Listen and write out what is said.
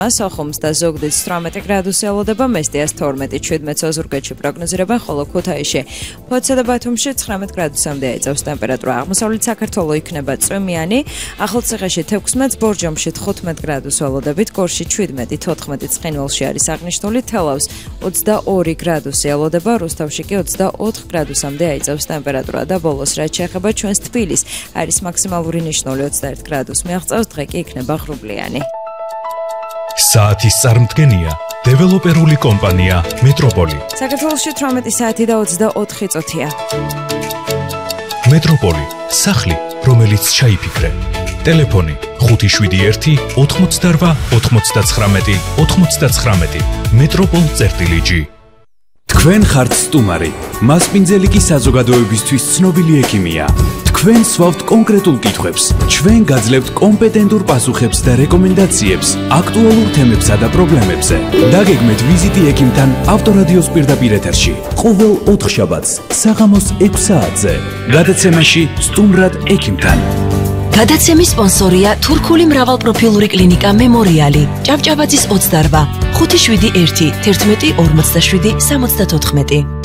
სოხუმს და ზუგდიდს 18 გრადუსი ელოდება, მესტიას 12-17 ოზურგეთში პროგნოზირებენ, ხოლო ქუთაისში, ფოთსა და ბათუმში 19 გრადუსამდე ეწევს ტემპერატურა. აღმოსავლეთ საქართველოს იქნება წვიმიანი, ახალციხეში 16, ბორჯომში 15 გრადუს ელოდებით, გორში 17-14 ცხინვალში არის აღნიშნული, თელავს 22 გრადუსი ელოდება, რუსთავში კი 24 გრადუსამდე ეწევს ტემპერატურა და ბოლოს რაც შეეხება ჩვენს თბილისს, არის მაქსიმალური ნიშნული 21 გრადუსს მიაღწევს, დღე კი იქნება ღრუბლიანი. საათის წარმდგენია დეველოპერული კომპანია მეტროპოლი. საქართველოში 18 საათი და 24 წუთია. მეტროპოლი, სახლი, რომელიც ჩაიფიქრე. ტელეფონი 571 88 99 99. მეტროპოლ.gr. თქვენ ხართ სტუმარი. მასპინძელი კი საზოგადოებისთვის ცნობილი ექიმია. თქვენ სვავთ კონკრეტულ კითხვებს. ჩვენ გაძლევთ კომპეტენტურ პასუხებს და რეკომენდაციებს აქტუალურ თემებსა და პრობლემებზე. დაგეგმეთ ვიზიტი ექიმთან ავტორადიოს პირდაპირ ეთერში. ყოველ 4 შაბათს საღამოს 6 საათზე. გადაცემაში სტუმრად ექიმთან. გადაცემის სპონსორია თურქული მრავალპროფილური კლინიკა მემორიალი. ჭავჭავაძის 28 571 11 47 74.